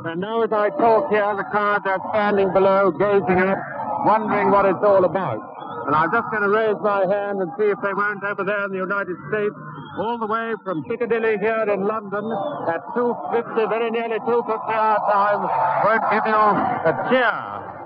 And now as I talk here, the crowd are standing below, gazing up, wondering what it's all about. And I'm just going to raise my hand and see if they weren't over there in the United States, all the way from Piccadilly here in London at 2:50, very nearly 2:50 our time, won't give you a cheer.